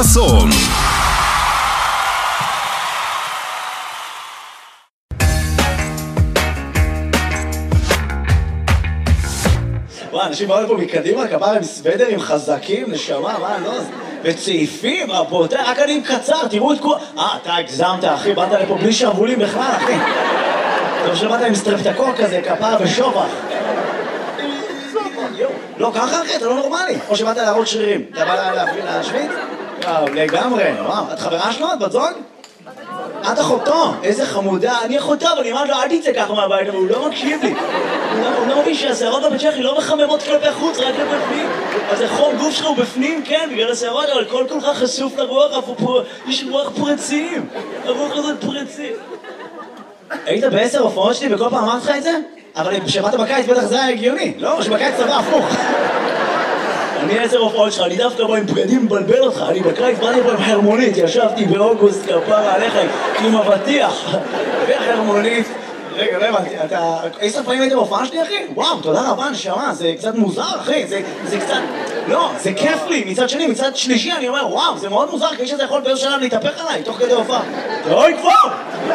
חסון. וואי, אנשים באו לפה מקדימה, כפרה עם סוודרים חזקים, נשמה, מה, לא? וצעיפים, רבותיי, רק אני עם קצר, תראו את כל... אתה הגזמת, אחי, באת לפה בלי שרוולים בכלל, אחי. טוב שבאת עם סטרפטקור כזה, כפרה ושובח. לא, ככה אחי, אתה לא נורמלי. או שבאת להראות שרירים. אתה בא להשוויץ? וואו, לגמרי. וואו, את חברה שלו? את בת זוג? את אחותו, איזה חמודה. אני אחותו, אבל אני אמרת לו, אל תצא ככה מהבית, אבל הוא לא מקשיב לי. הוא לא מבין שהשערות בצ'כי לא מחממות כלפי חוץ, רק כלפי פנים. אז החום גוף שלך הוא בפנים, כן, בגלל השערות, אבל כל כולך חשוף לרוח, יש רוח פרצים. הרוח הזאת פרצים. היית ב10 הופעות שלי וכל פעם אמרת לך את זה? אבל כשבאת בקיץ בטח זה היה הגיוני, לא? שבקיץ צבא הפוך. אני 10 הופעות שלך, אני דווקא בא עם בגדים מבלבל אותך, אני בקיץ באתי פה עם חרמונית, ישבתי באוגוסט כפרה עליך עם אבטיח וחרמונית. רגע, לא הבנתי, אתה... 10 פעמים היית בהופעה שלי, אחי? וואו, תודה רבה, נשמה, זה קצת מוזר, אחי, זה קצת... לא, זה כיף לי, מצד שני, מצד שלישי, אני אומר, וואו, זה מאוד מוזר, כי שזה יכול באיזשהו שלב להתהפך עליי, תוך כדי הופעה. די כבר!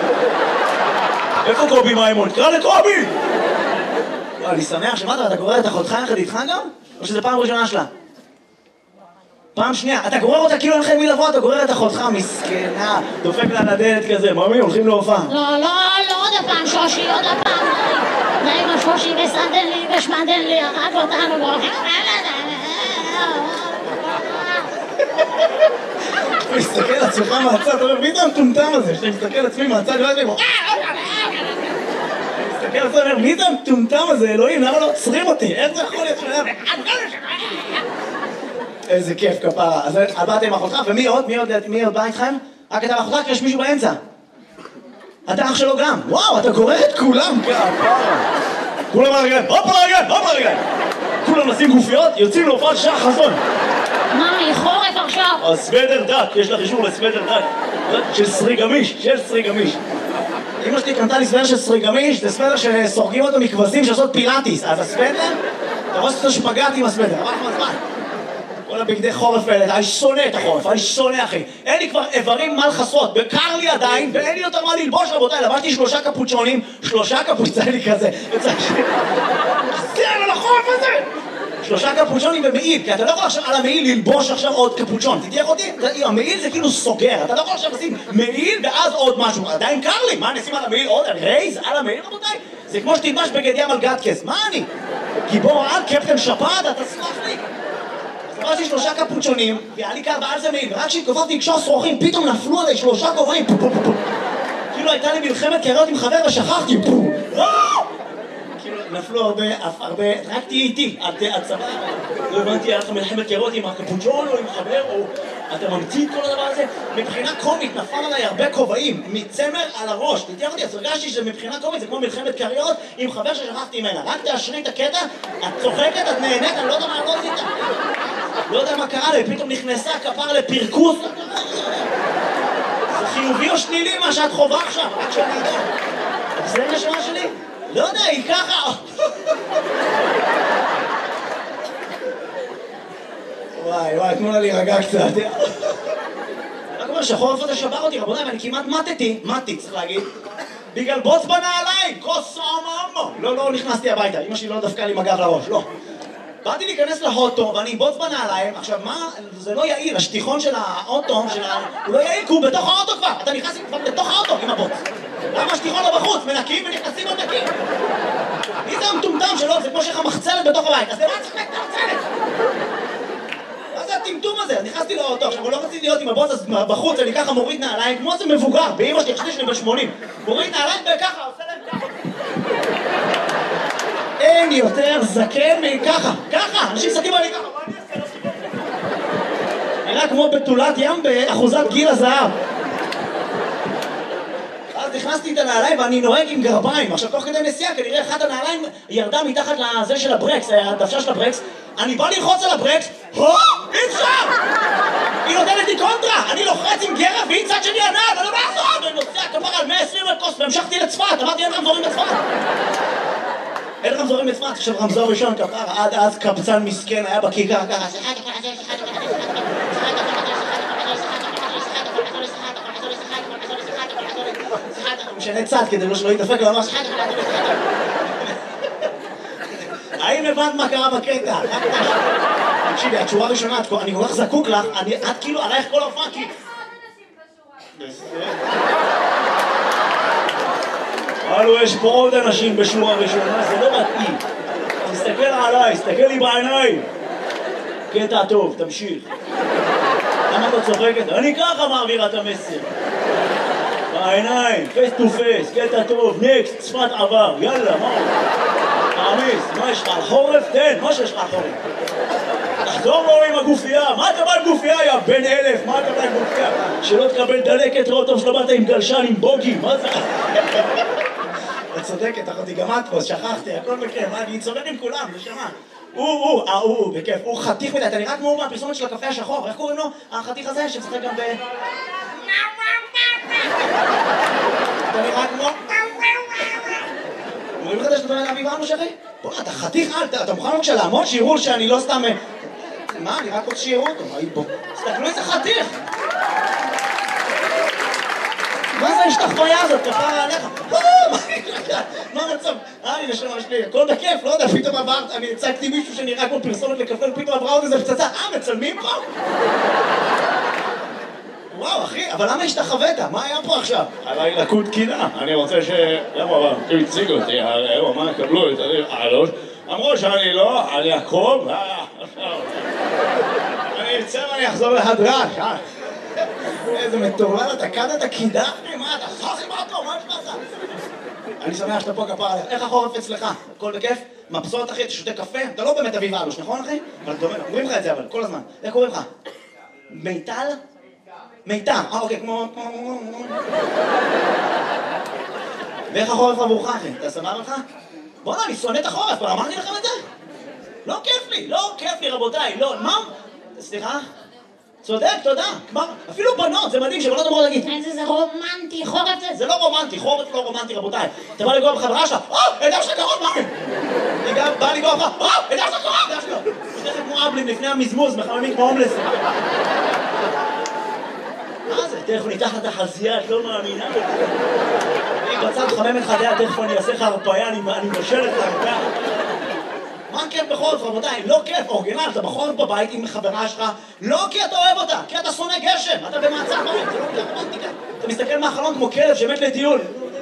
איפה קובי מימון? קרא לקובי! אני שמח שמעת, אתה גורר את אחותך יחד איתך גם? או שזה פעם ראשונה שלה? פעם שנייה, אתה גורר אותה כאילו אין לך מי לבוא, אתה גורר את אחותך, מסכנה, דופק לה לדלת כזה, ממי, הולכים להופעה. לא, עוד הפעם שושי, עוד הפעם. נעים השושי וסדן לי ושמדן לי, הרג אותנו, והולכים... אתה מסתכל על עצמך מהצד, אתה אומר, מי זה המטומטם הזה? שאתה מסתכל על עצמי מהצד, לא יודעים, מסתכל על עצמי, אומר, מי זה המטומטם הזה, אלוהים, למה לא עוצרים אותי? איך זה יכול להיות שלהם? איזה כיף כפרה. אז באתם עם אחותך, ומי עוד? מי עוד בא איתכם? רק אתה ואחותך, כי יש מישהו באמצע. אתה אח שלו גם. וואו, אתה גורר את כולם כפרה. כולם על הרגליים, הופ על הרגליים. כולם נשים גופיות, יוצאים להופעת שעה חסון. מה, חורף עכשיו? הסוודר דק, יש לך אישור לסוודר דק של סרי גמיש. אמא שלי קנתה לי סוודר של סרי גמיש, זה סוודר שסורגים אותו מכבשים שעושות פילאטיס. אז הסוודר, אתה רואה שאתה שפגעת עם הסוודר, אמרת מה? כל הבגדי חורף האלה, אני שונא את החורף, אני שונא אחי. אין לי כבר איברים מה לחסות, קר לי עדיין, ואין לי יותר מה ללבוש רבותיי, לבשתי 3 קפוצ'ונים, 3 קפוצ'ונים כזה, זה על החורף הזה! 3 קפוצ'ונים במעיל, כי אתה לא יכול עכשיו על המעיל ללבוש עכשיו עוד קפוצ'ון, תתייח אותי? המעיל זה כאילו סוגר, אתה לא יכול עכשיו לשים מעיל ואז עוד משהו, עדיין קר לי, מה נשים על המעיל עוד? רייז על המעיל רבותיי? זה כמו שתלבש בגד ים על גטקס, מה אני? גיבור על קפטן שפעת, אתה סמך לי? אז עברתי 3 קפוצ'ונים, והיה לי קר ועל זה מעיל, ורק כשהתקופרתי לקשור שרוכים, פתאום נפלו עליי 3 כובעים, כאילו הייתה לי מלחמת קריות עם חבר ושכחתי, נפלו הרבה, רק תהיה איתי, הצבא, לא הבנתי, היה לך מלחמת קריות עם הקפוצ'ון או עם חבר, או אתה ממציא את כל הדבר הזה. מבחינה קומית נפל עליי הרבה כובעים, מצמר על הראש, תתייח אותי, אז הרגשתי שמבחינה קומית זה כמו מלחמת קריות עם חבר ששכחתי ממנה, רק תאשרי את הקטע, את צוחקת, את נהנית, אני לא יודע מה לא עשית, לא יודע מה קרה לי, פתאום נכנסה כפר לפרקוס, זה חיובי או שלילי מה שאת חובה עכשיו, רק שאני יודע, זה נשמה שלי? לא יודע, היא ככה... וואי, תנו לה להירגע קצת. רק אומר שהחורף הזה שבר אותי, רבותיי, ואני כמעט מתי, צריך להגיד. בגלל בוץ בנעליים, כוס אממו. לא נכנסתי הביתה, אמא שלי לא דפקה לי מגב לראש, לא. באתי להיכנס לאוטו, ואני בוץ בנעליים, עכשיו מה, זה לא יעיל, השטיחון של האוטו, הוא לא יעיל, כי הוא בתוך האוטו כבר, אתה נכנס כבר בתוך האוטו עם הבוץ. למה השטיחון לא בחוץ? מנקים ונכנסים עוד נקים. מי זה המטומטם שלו? זה כמו שיש לך מחצלת בתוך הבית, אז למה צריך את המחצלת? מה זה הטמטום הזה? אז נכנסתי לאוטו, עכשיו הוא לא רציתי להיות עם הבוץ, אז בחוץ אני ככה מוריד נעליים, כמו איזה מבוגר, באמא שלי, חשבתי שאני בן 80. מוריד נעליים וככה, עושה להם ככה. אין יותר זקן מככה, ככה, אנשים מסתכלים עלי ככה, מה אני אעשה? נראה כמו בתולת ים באחוזת גיל הזהב. אז נכנסתי את הנעליים ואני נוהג עם גרביים. עכשיו תוך כדי נסיעה כנראה אחת הנעליים ירדה מתחת לזה של הברקס, הדוושה של הברקס. אני בא ללחוץ על הברקס, אי אפשר! היא נותנת לי קונטרה, אני לוחץ עם גרב והיא צד שני הנעל, אני לא מעזור! אני נוסע כפר על 120 לקוס והמשכתי לצפת, אמרתי אין רמזורים לצפת. אין רמזורים לצפת, עכשיו רמזור ראשון כפר, עד אז קבצן מסכן היה בכיכר ככה. משנה צד כדי שלא ידפק לו ממש. האם הבנת מה קרה בקטע? תקשיבי, התשורה הראשונה, אני כל כך זקוק לך, את כאילו עלייך כל ההופעה, כי... הלו, יש פה עוד אנשים בשורה ראשונה, זה לא מתאים. תסתכל עליי, תסתכל לי בעיניים. קטע טוב, תמשיך. למה אתה צוחקת? אני ככה מעבירה את המסר. בעיניים, פייס טו פייס, קטע טוב, נקסט, שפת עבר, יאללה, מה? תעמיס, מה יש לך? על חורף? תן, מה שיש לך על חורף? תחזור לו עם הגופייה, מה אתה בא עם גופייה, יא בן 1000? מה אתה בא עם גופייה? שלא תקבל דלקת, ראות טוב שלא באת עם גלשן, עם בוגי, מה זה? את צודקת, אחותי, גם את פה, שכחתי, הכל בכיף, אני צודק עם כולם, נשמה. הוא, בכיף, הוא חתיך מדי, אתה נראה כמו מהפרסומת של הקפה השחור, איך קוראים לו? החתיך הזה שצחק גם ב... אתה נראה כמו... אומרים לך שאתה בן אביב אנו שרי? בוא, אתה חתיך אתה מוכן בבקשה לעמוד שיראו שאני לא סתם... מה, אני רק רוצה שיראו אותו, בוא. תסתכלו איזה חתיך! מה זה השתחוויה הזאת? כפרה עליך? מה המצב? אני נשמה שלי, הכל בכיף, לא יודע, פתאום עברת, אני הצגתי מישהו שנראה כמו פרסומת לקפה, פתאום עברה עוד איזה פצצה, מצלמים פה? וואו, אחי, אבל למה השתחווית? מה היה פה עכשיו? עליי לקוד קינה, אני רוצה ש... למה הוא הציג אותי, הוא אמר, קבלו את העלות, אמרו שאני לא, אני אקרוב, אני אצא ואני אחזור להדרש, איזה מטורלל, אתה קדת קידה? מה אתה סחי אותו? מה יש לך? אני שמח שאתה פה כפרה עליך. איך החורף אצלך? הכל בכיף? מבסוט אחי, אתה שותה קפה? אתה לא באמת אביב אלוש, נכון אחי? אבל אומרים לך את זה אבל, כל הזמן. איך קוראים לך? מיטל? מיטל, אוקיי, כמו... ואיך החורף עבורך אחי? אתה סבבה לך? בוא'נה, אני שונא את החורף, אבל אמרתי לכם את זה? לא כיף לי רבותיי, לא, מה? סליחה? צודק, תודה. כבר, אפילו בנות, זה מדהים שבנות אמרו להגיד איזה רומנטי, חורף זה. זה לא רומנטי, חורף לא רומנטי רבותיי. אתה בא לגוע בחברה שלך, אדם שלך קרוב, מה? אני גם בא לגוע בך, אדם שלך קרוב, אדם שלך. זה כמו אבלים לפני המזמוז, מחממים כמו הומלס. מה זה? תכף ניתח את החזייה, את לא מאמינה. אני בצד חמם את חדיה, תכף אני אעשה לך הרפאיה, אני מבשל את הרפאיה. מה כיף בחורף, רבותיי? לא כיף, אורגינל, אתה בחורף בבית עם חברה שלך, לא כי אתה אוהב אותה, כי אתה שונא גשם, אתה במעצר בית, זה לא רומנטיקה. אתה מסתכל מהחלון כמו כלב שמת לטיול.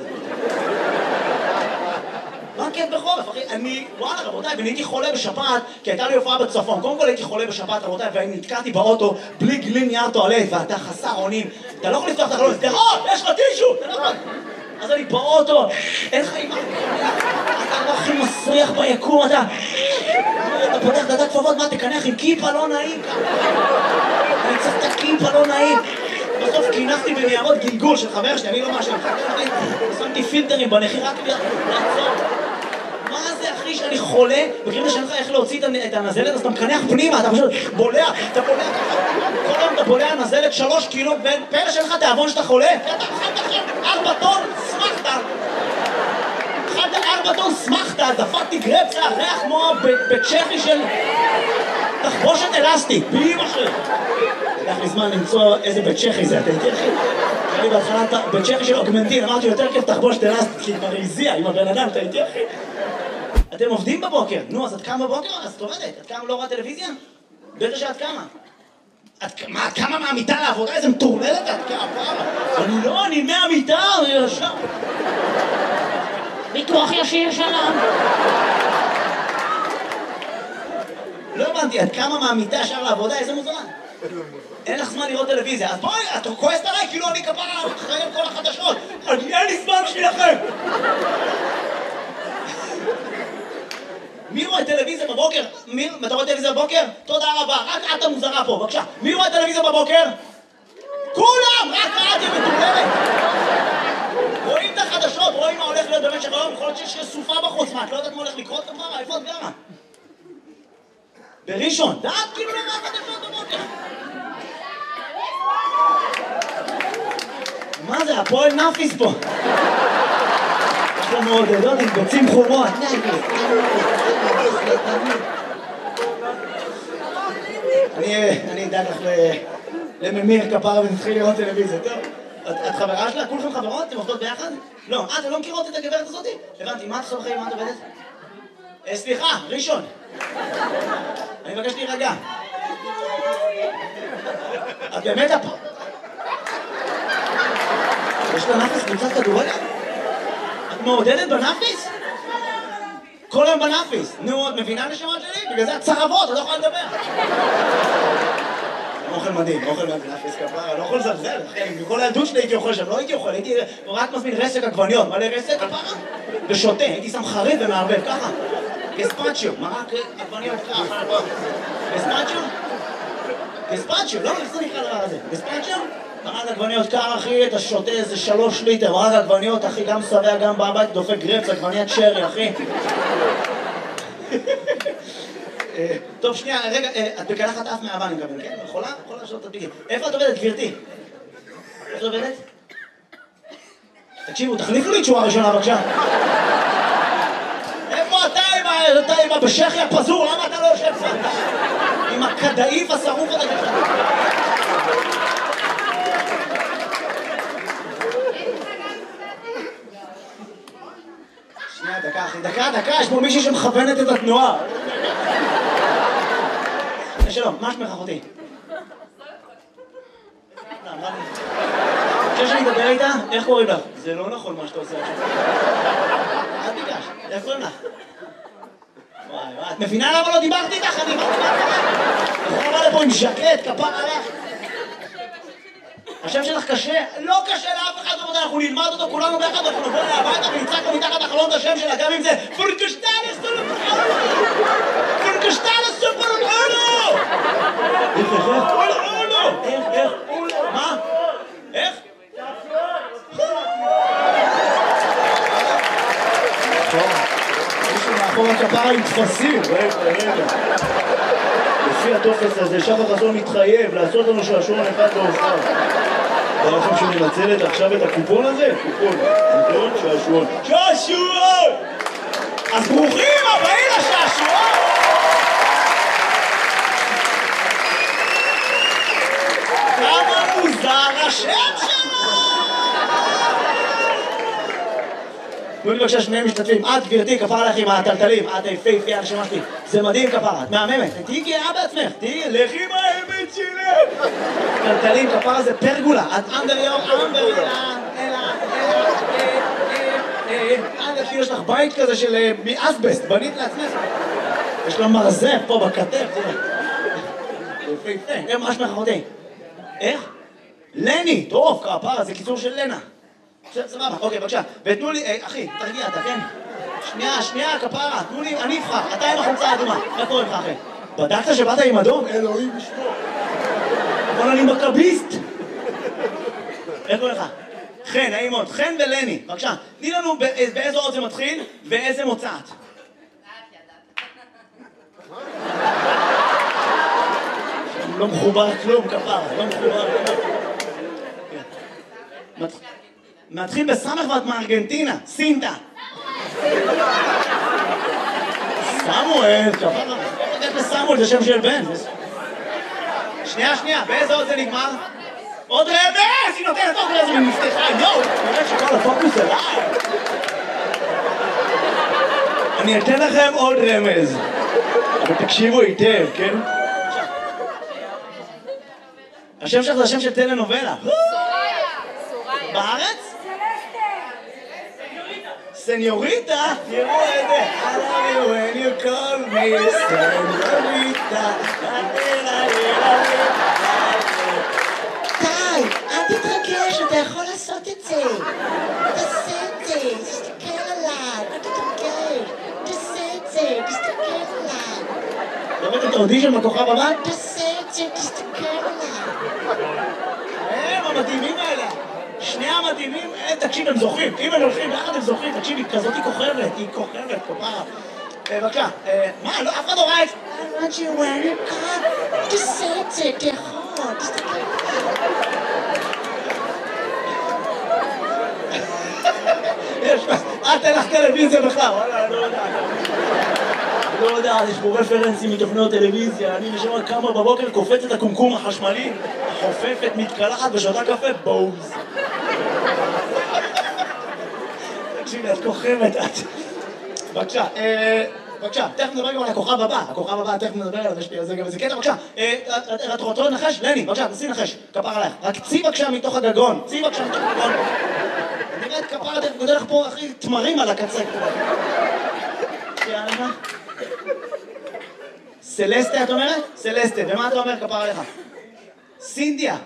מה כיף בחורף, אחי? וואלה, רבותיי, ואני הייתי חולה בשפעת, כי הייתה לי הופעה בצפון. קודם כל הייתי חולה בשפעת, רבותיי, ואני נתקעתי באוטו בלי גלין נייר טואלט, ואתה חסר אונים. אתה לא יכול לפתוח את החלון, יש לך טישו, אתה לא יכול. אז אני באוטו, אין לך אימא. אתה לא הכי מסריח ביקום, אתה פותח דעת כפפות, מה תקנח עם כיפה לא נעים? אני צריך את הכיפה לא נעים. בסוף כינחתי בניירות גלגול של חבר שלי, אני לא משהו. שמתי פילטרים בנחי רק לעצור. מה זה אחי שאני חולה? בקריב שאין לך איך להוציא את הנזלת, אז אתה מקנח פנימה, אתה פשוט בולע, אתה בולע ככה. כל יום אתה בולע נזלת 3 קילו, ופלא שאין לך תיאבון שאתה חולה. אתה אכלת עכשיו 4 טון, סמכת. אכלת 4 טון, סמכת, דפקתי גרפסה, ריח כמו בצ'כי של תחבושת אלסטית, באמא שלי. לקח לי זמן למצוא איזה בצ'כי זה, אתה איתי אחי? אני בהתחלה בצ'כי של אוגמנטין, אמרתי יותר כיף תחבושת אלסטית, כי כבר הזיע עם הבן אדם, אתה איתי אחי? אתם עובדים בבוקר, נו, אז את קמה בבוקר? אז את עובדת, את קמה לא רואה טלוויזיה? בטח שאת קמה. את קמה מהמיטה לעבודה, איזה מטורללת את קמה? אני מהמיטה, אני ישר. ביטוח ישיר שלום. לא הבנתי, את קמה מהמיטה ישר לעבודה, איזה מוזמן? אין לך זמן לראות טלוויזיה, אז בואי, את כועסת עליי, כאילו אני כפרה אחרי כל החדשות. אין לי זמן בשבילכם! מי רואה טלוויזיה בבוקר? אתה רואה טלוויזיה בבוקר? תודה רבה, רק את המוזרה פה, בבקשה. מי רואה טלוויזיה בבוקר? כולם! רק את היא מטורללת! רואים את החדשות, רואים מה הולך להיות במשך היום, יכול להיות שיש סופה בחוץ, מה, את לא יודעת מה הולך לקרות כפרה? איפה את גרה? בראשון, דעת כאילו למה החדשות בבוקר? מה זה, הפועל נאפיס פה? יש לנו מעודדות עם ביצים חומות. אני אדאג לך לממיר כפרה ונתחיל לראות טלוויזיה, טוב? את חברה שלה? כולכם חברות? אתם עובדות ביחד? לא. אתם לא מכירות את הגברת הזאתי? הבנתי, מה את חלחי? מה את עובדת? סליחה, ראשון. אני מבקש להירגע. את באמת פה? יש לה נפס קבוצת כדורגל? את מעודדת בנפיס? כל היום בנפיס. נו, את מבינה נשמה שלי? בגלל זה את צרבות, את לא יכולה לדבר. אוכל מדהים, אוכל מדהים, נפיס כפרה, לא יכול לזלזל, אחי. בכל הילדות שלי הייתי אוכל שם, לא הייתי אוכל, הייתי רק מזמין רסק עגבניות. מלא רסק כפרה? ושותה, הייתי שם חריף ומערבב, ככה. גספצ'יו, מרק עגבניות ככה. גספצ'יו? גספצ'יו, לא? איך זה נקרא דבר הזה? גספצ'יו? מרק עגבניות קר, אחי, אתה שותה איזה 3 ליטר, מרק עגבניות, אחי, גם שבע, גם בבית, דופק גרפס, עגבניית שרי, אחי. טוב, שנייה, רגע, את בקלחת אף מהאבא, אני מקבל, כן? יכולה? יכולה לשאול את הדביקים. איפה את עובדת, גברתי? איפה את עובדת? תקשיבו, תחליפו לי תשובה ראשונה, בבקשה. איפה אתה עם הבשכי הפזור? למה אתה לא יושב פה? עם הכדאיף השרוף הזה ככה. שנייה, דקה, אחי, דקה, יש פה מישהי שמכוונת את התנועה. שלום, מה שמך אחותי? חושב שאני אדבר איתה? איך קוראים לך? זה לא נכון מה שאתה עושה עכשיו. אל תיגש, איך קוראים לך? וואי, את מבינה למה לא דיברתי איתך? אני יכול לבוא לפה עם ז'קט, כפר עליך. השם שלך קשה? לא קשה לאף אחד בבודה, אנחנו נלמד אותו כולנו ביחד, אנחנו נבוא אליה הביתה ונצעק לו מתחת החלון את השם שלה, גם אם זה פורקשטל סופר חולו! פורקשטל סופר חולו! איך? מה? איך? מישהו מאחור הכפרה עם תפסים, רגע. לפי הטופס הזה, שחר חסון מתחייב לעשות לנו שעשועון אחד באופן. אתה לכם שמנצלת עכשיו את הקופון הזה? קופון, שעשועון. שעשועון! אז ברוכים הבאים לשעשועון! כמה מוזר השם שלו! תנו לי בבקשה שני משתתפים. את גברתי, כפרה לך עם הטלטלים, את היפהפייה הנשמה שלי. זה מדהים כפרה, את מהממת. תהיי גאה בעצמך, לכי עם האמת שלך. טלטלים, כפרה זה פרגולה. את אנדריור, יש לך בית כזה של מאסבסט, בנית לעצמך. יש לה מרזב פה בכתף. יפהפה, מה שמך אחותי? איך? לני, טוב, כפרה, זה קיצור של לנה. סבבה, אוקיי, בבקשה. ותנו לי, אחי, תרגיע אתה, כן? שנייה, כפרה, תנו לי, אני אבחר, אתה עם החולצה האדומה. איך קוראים לך, אחי? בדקת שבאת עם אדום? אלוהים בשמו. אבל אני מכביסט. איך קוראים לך? חן, נעים מאוד. חן ולני, בבקשה. תני לנו באיזו אות זה מתחיל ואיזה מוצאת. לא מחובר כלום, כפרה, לא מחובר כלום. מתחיל בסמך ואת מארגנטינה, סינטה. סמואל, כפרה. איך לסמואל, זה שם של בן. שנייה, באיזה עוד זה נגמר? עוד רמז! היא נותנת עוד רמז ומפתחה, יואו! נראה שכל הפוקוס אליי. אני אתן לכם עוד רמז. אבל תקשיבו היטב, כן? השם שלך זה השם של טלנובלה. בארץ? סניוריטה? תראו את זה. I love you when you call me סניוריטה. די, אל תתרגש, אתה יכול לעשות את זה. תעשה את זה, תסתכל עליי, אל תתרגש. תעשה את זה, תסתכל עליי. לראות את האודישן בכוכב הבא? תעשה את זה, תסתכל עליי. הם המדהימים האלה. שני המדהימים, תקשיב, הם זוכים. אם הם הולכים ביחד הם זוכים. תקשיב, היא כזאת היא כוכבת, כפרה. בבקשה, מה? לא, אף אחד לא ראה את זה. I want you when you come. תעשה את זה, אתה יכול, תסתכל עליי. אל תלך טלוויזיה בכלל, וואלה, אני לא יודע. לא יודע, יש פה רפרנסים מתוכניות טלוויזיה, אני נשמע כמה בבוקר קופץ את הקומקום החשמלי, חופפת, מתקלחת ושותה קפה, בוז. תקשיבי, את כוכבת, את. בבקשה, תכף נדבר גם על הכוכב הבא, תכף נדבר עליו, יש לי על זה גם איזה קטע, בבקשה. את רוצה לנחש? לני, בבקשה, תנסי לנחש, כפר עלייך. רק צי בבקשה מתוך הגגון, נראה את כפר הדרך, גודל לך פה, אחי, תמרים על הקצה. יאללה. סלסטה, את אומרת? סלסטה, ומה אתה אומר, כפר עליך? סינדיה.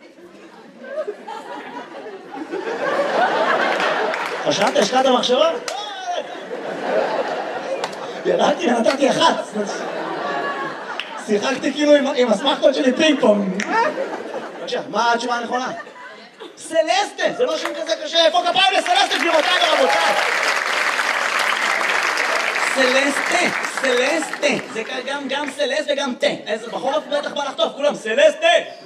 חשבת, השקעת מחשבה? ירדתי ונתתי אחת. שיחקתי כאילו עם הסמכות שלי פינג פונג. בבקשה, מה התשובה הנכונה? סלסטה, זה לא שם כזה קשה. איפה כפיים לסלסטה, גבירותיי ורבותיי? סלסטה. זה גם סלסט וגם תה. איזה בחורף בטח בא לחטוף, כולם. סלסטה!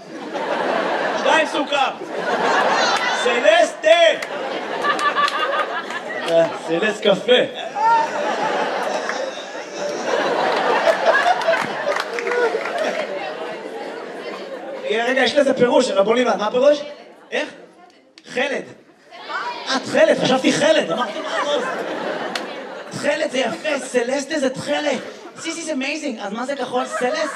2 סוכר. סלסטה! סלסט קפה. רגע, יש לזה פירוש, רבוני, מה הפירוש? איך? חלד. את חלד, חשבתי חלד, אמרתי מה הראש? תכלת זה יפה, סלסטה זה תכלת. This is amazing. אז מה זה כחול? סלס?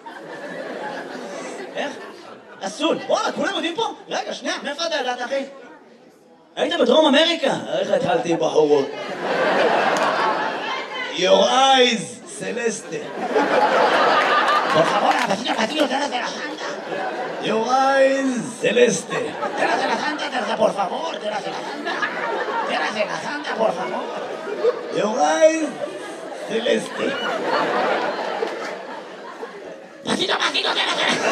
איך? אסול. וואלה, כולם יודעים פה? רגע, שנייה, מאיפה אתה ידעת, אחי? היית בדרום אמריקה? איך התחלתי בחורות? Your eyes, סלסטה. Por favor, vecino, te la Santa. Your eyes, Celeste. Te la Santa, por favor, te la Santa. Te la Santa, por favor. Your eyes, Celeste. Pasito, te la Santa.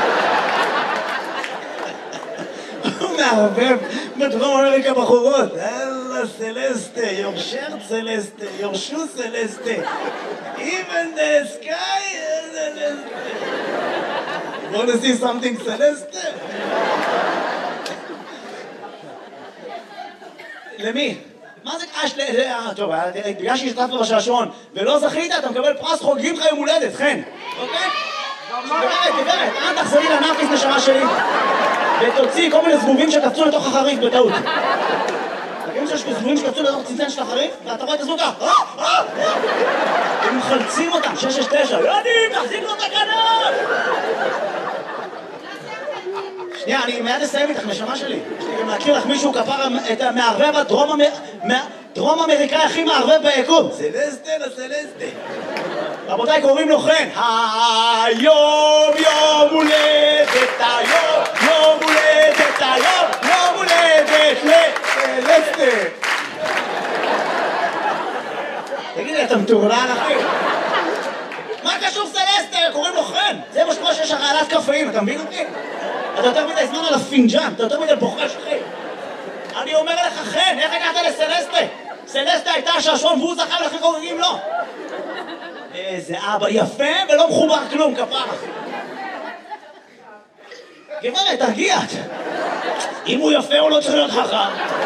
הוא מערבב בדרום אמריקה בחורות. אללה סלסטה, your shirt סלסטה, your shoe סלסטה. Even the sky is Celeste. You want to see something Celeste? למי? מה זה קש? טוב, בגלל שהשתתפת בשעשועון ולא זכית, אתה מקבל פרס חוגגים לך יום הולדת, חן. אוקיי? גברת, אל תחזרי לנאפיס נשמה שלי ותוציא כל מיני זבובים שקפצו לתוך החריף בטעות. תגידו שיש זבובים שקפצו לתוך צנצן של החריף ואתה רואה את הזבוב ככה הם מחלצים אותם, 669 יוני, תחזיק לו את הכנף! שנייה, אני מיד אסיים איתך נשמה שלי. יש לי גם להכיר לך מישהו כפר את המערבב הדרום אמריקאי הכי מערבב ביקום. סלסטה לסלסטה. רבותיי, קוראים לו חן. היום יום הולדת, יום הולדת לסלסטה. תגידי, אתה מטורלל אחי? מה קשור סלסטה? קוראים לו חן. זה מה שקורה שיש הרעלת קפאים, אתה מבין אותי? אתה יותר מדי זמן על הפינג'אן, אתה יותר מדי בוחש אחי. אני אומר לך חן, איך הגעת לסלסטה? סלסטה הייתה השעשועון והוא זכה ולכן חוגגים לו. איזה אבא יפה ולא מחובר כלום, כפרה. גברת, תרגיעת. אם הוא יפה הוא לא צריך להיות חכם.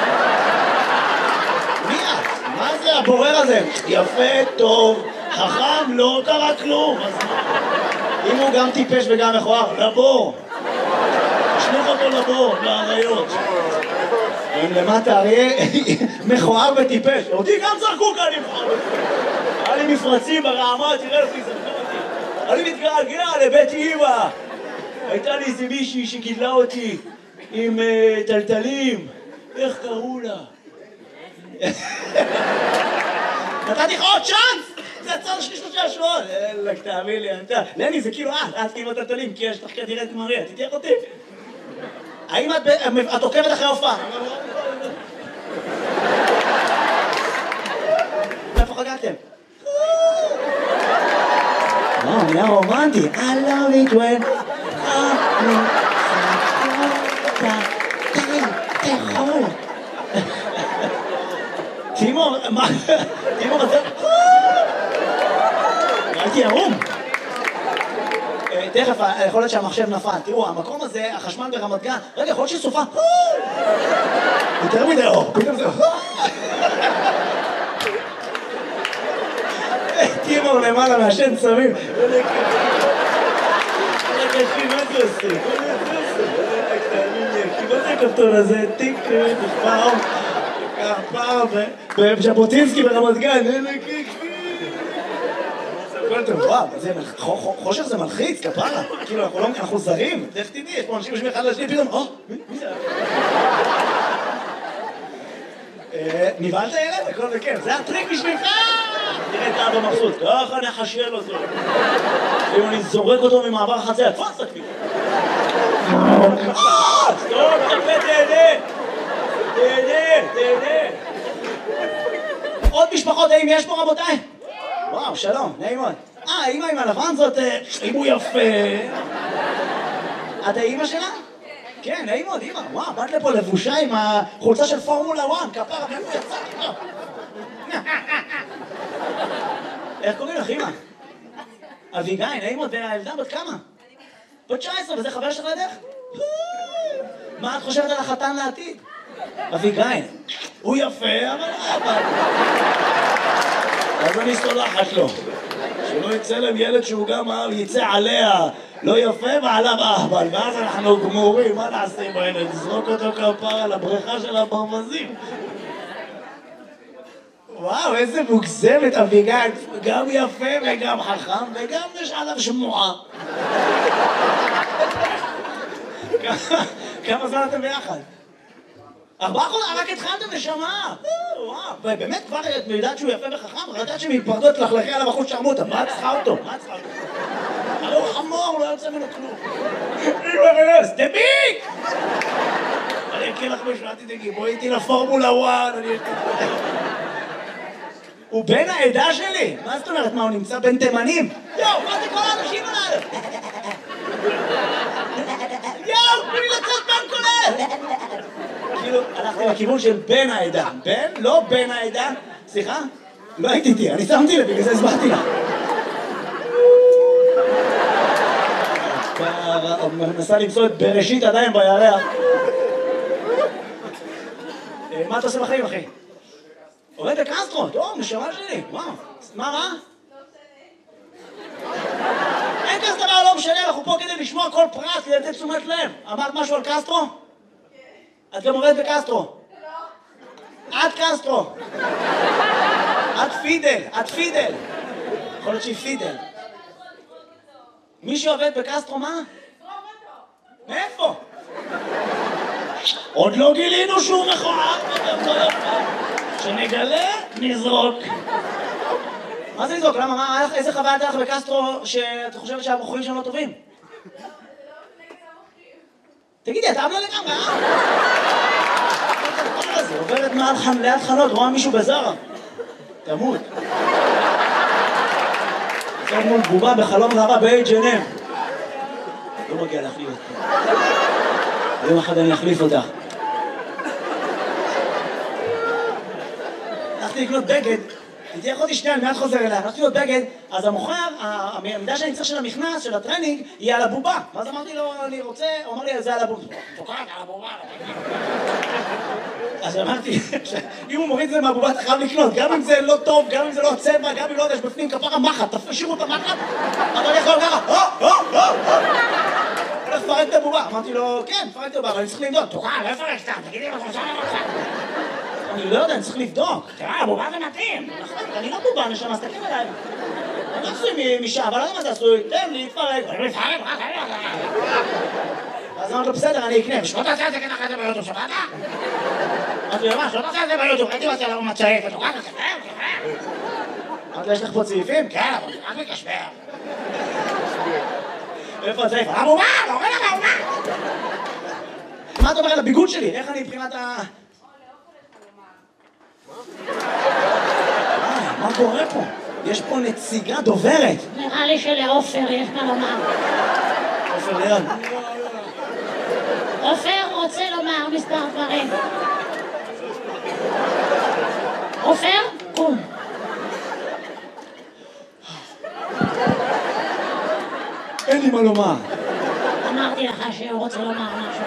מי את? מה זה הבורר הזה? יפה, טוב, חכם, לא קרה כלום. אם הוא גם טיפש וגם מכוער, לבור. תשלוח אותו לבור, לאריות. הם למטה אריה מכוער וטיפש. אותי גם זרקו כאן עם חם. היה לי מפרצים ברעמה, תראה לפי זרקו אותי. אני מתגעגע לבית אמא. הייתה לי איזה מישהי שגידלה אותי עם טלטלים. איך קראו לה? נתתי לך עוד צ'אנס! זה הצד שלי 3 שעשועון. אלק, תאמין לי, לני, זה כאילו את כאילו טלטלים, כי יש לך כדירה את מריה, תתייך אותי. האם את עוקבת אחרי הופעה? איפה חגגתם? נהיה רומנטי. I love it when תאכול. תימור, מה? תימור, אתה... הייתי ערום. תכף, יכול להיות שהמחשב נפל. תראו, המקום הזה, החשמל ברמת גן, רגע, יכול להיות שהיא סופה. יותר מדי אור, פתאום זה... תראו, חמור למעלה מעשן סמים. מה זה עושה? מה זה הכפתור הזה? תיק, פעם, בז'בוטינסקי ברמת גן. הכל טוב, וואו, חושך זה מלחיץ, כפרה. כאילו, אנחנו זרים. איך תדעי, יש פה אנשים יושבים אחד לשני, פתאום, מי זה? נבהלת ילד? הכל בכיף. זה הטריק בשבילך! תראה את אבא מבסוט, ככה נחשל אותו. אם אני זורק אותו ממעבר חצר, תפס אותי. סטופ, תפה, תהנה! תהנה! עוד משפחות, האם יש פה רבותיי? וואו, שלום, נעים מאוד. אמא עם הלבן זאת, אם הוא יפה. את האמא שלה? כן, נעים מאוד, אמא. וואו, באת לפה לבושה עם החולצה של פורמולה 1, כפרה, ואיפה יצא? איך קוראים לך, אמא? אביגי, נעים מאוד, והילדה בת כמה? בת 19, וזה חבר שלך לידך? מה את חושבת על החתן לעתיד? אביגי, הוא יפה, אבל... אז אני סולחת לו. שלא יצא להם ילד שהוא גם יצא עליה לא יפה ועליו אהבל, ואז אנחנו גמורים, מה נעשה עם הילד? נזרוק אותו כפרה על הבריכה של הברווזים. וואו, איזה מוגזמת אביגן, גם יפה וגם חכם וגם יש עליו שמועה. כמה זמן אתם ביחד? 4 חודשים, רק התחלתם נשמה. וואו, באמת כבר את יודעת שהוא יפה וחכם, רק יודעת שמתפרדות לחלכי עליו אחוז שרמוטה, מה את צריכה אותו? הרי הוא חמור, לא יוצא ממנו כלום. אימא, סטביק! אני אקריא לך משהו, אל תדאגי, בואי איתי לפורמולה 1, הוא בן העדה שלי! מה זאת אומרת? מה, הוא נמצא בין תימנים? יואו, מה זה כל האנשים עליו? יואו, תנו לי לצאת בן כולל! כאילו, הלכתי לכיוון של בן העדה. בן? לא בן העדה. סליחה? לא הייתי איתי, אני שמתי לב, בגלל זה הסברתי לך. מנסה למצוא את בראשית עדיין בירח. מה אתה עושה בחיים, אחי? עובד בקסטרו, טוב, נשמה שלי, וואו. מה רע? אין כזה דבר, לא משנה, אנחנו פה כדי לשמוע כל פרט, כדי לתת תשומת לב. אמרת משהו על קסטרו? את גם עובדת בקסטרו. את קסטרו. את פידל, את פידל. יכול להיות שהיא פידל. מי שעובד בקסטרו, מה? מאיפה? עוד לא גילינו שהוא מכוער. שנגלה, נזרוק. מה זה לזרוק? למה? איזה חוויה הייתה לך בקסטרו שאת חושבת שהבחורים שם לא טובים? תגידי, אתה אבלה לגמרי, זה עוברת ליד חנות, רואה מישהו בזרה. תמות. זה מול בובה בחלום רבה ב-H&M. לא מגיע להחליף אותך. יום אחד אני אחליף אותך. הלכתי לקנות בגד, הייתי יכולתי שנייה, אני מיד חוזר אליה, הלכתי לקנות בגד, אז המוכר, העמדה שאני צריך של המכנס, של הטרנינג, היא על הבובה. ואז אמרתי לו, אני רוצה, הוא אמר לי, זה על הבובה. תוקעת על הבובה. אז אמרתי, אם הוא מוריד את זה מהבובה, אתה חייב לקנות, גם אם זה לא טוב, גם אם זה לא הצבע, גם אם לא יודע, יש בפנים כפרה מחט, תשאירו את המחט, אתה הולך לו ככה, הולך לפרק את הבובה. אמרתי לו, כן, פרק את הבובה, אבל אני צריך לבדוק. תוקעת, לא יפרק סתם, תגידי לו, אני לא יודע, אני צריך לבדוק. תראה, הבובה זה מתאים. אני לא בובה, נשמה, אז תקן עליי. אני עשוי משעה, אבל לא יודע מה זה עשוי. תן לי, תפרק. אני מתפרק, רק אני לא יודע. אז אמרתי לו, בסדר, אני אקנה. שלא תעשה את זה ככה את זה ביוטיוב, שבאת? אמרתי לו, מה, שלא תעשה את זה ביוטיוב. הייתי מצא לנו מצעית, ותוקעת, תקרב. אמרתי לו, יש לך פה צעיפים? כן, אבל רק מקשבר. איפה הצעיף? הבובה, לא רואה לך הבובה. מה אתה אומר על הביגוד שלי? איך אני מבחינת ה... מה קורה פה? יש פה נציגה דוברת. נראה לי שלעופר יש מה לומר. עופר ליאון. עופר רוצה לומר מספר דברים. עופר, קום. אין לי מה לומר. אמרתי לך שהוא רוצה לומר משהו.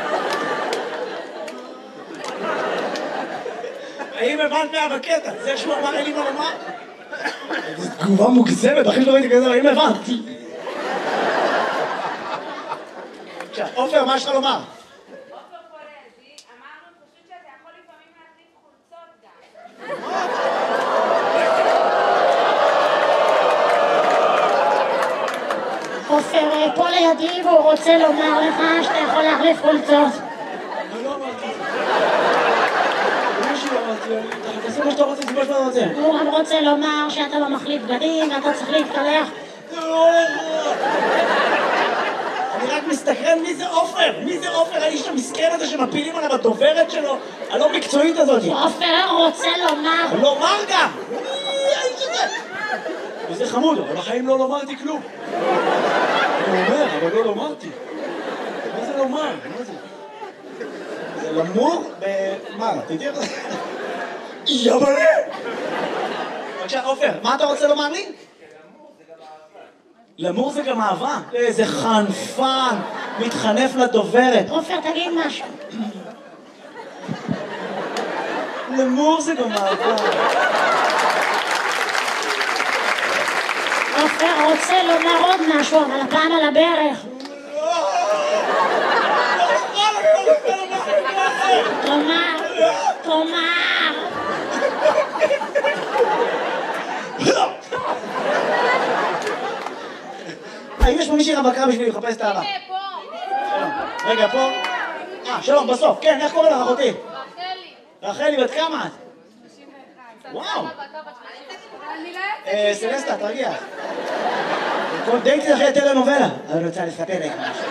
האם הבנת מה בקטע? זה שהוא אמר אין לי מה לומר? תגובה מוגזמת, הכי שלא ראיתי כזה, אבל אם הבנתי. עכשיו, עופר, מה יש לך לומר? עופר פולזי, אמרנו פשוט שאתה יכול לפעמים להחליף חולצות גם. עופר פה לידי והוא רוצה לומר לך שאתה יכול להחליף חולצות. אני לא אמרתי את זה. משהו אמרתי, תעשה מה שאתה רוצה, זה מה שאתה רוצה. הוא גם רוצה לומר שאתה לא מחליף בגדים ואתה צריך להתקלח. אני רק מסתכרן מי זה עופר? מי זה עופר? האיש המסכן הזה שמפילים עליו הדוברת שלו, הלא מקצועית הזאת. עופר רוצה לומר. לומר גם! מי האיש הזה? וזה חמוד, אבל בחיים לא לומרתי כלום. אני אומר, אבל לא לומרתי. מה זה לומר? מה זה? זה למור מה? תדעי איך זה? יבלה! בבקשה, עופר, מה אתה רוצה לומר לי? למור זה גם אהבה. איזה חנפן, מתחנף לדוברת. עופר, תגיד משהו. למור זה גם אהבה. עופר רוצה לומר עוד משהו, אבל הפעם על הברך. תאמר. האם יש פה מישהי רווקה בשביל לחפש את האהבה? הנה, פה. רגע, פה. שלום, בסוף. כן, איך קוראים לך אחותי? רחלי. רחלי, בת כמה את? 31. וואו. אני לא יודעת. סלסטה, תרגיע. כל דייטי אחרי טלנובלה. אני רוצה לספר לך משהו.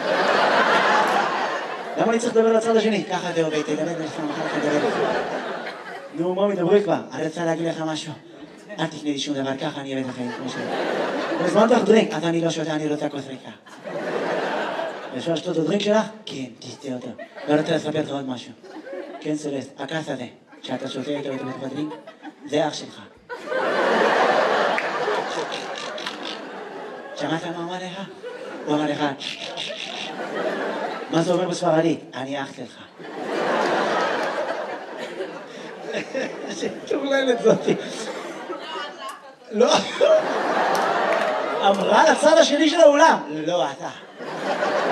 למה אני צריך לדבר לצד השני? ככה זה עובד, תדבר לך, מחר אתה תדבר לך. נו, בואו מדברי כבר. אני רוצה להגיד לך משהו. אל תקנה לי שום דבר, ככה אני אוהב את החיים, כמו שלך. הזמנת לך דרינק, אז אני לא שותה, אני רוצה כוס ריקה. אפשר לשתות את הדרינק שלך? כן, תשתה אותו. ואני רוצה לספר לך עוד משהו. כן, סלסט, הכס הזה, שאתה שותה איתו בתוך הדרינק, זה אח שלך. שמעת מה אמר לך? הוא אמר לך, מה זה אומר בספרדית? אני אח שלך. שטורללת זאתי. לא. אמרה לצד השני של האולם. לא, אתה.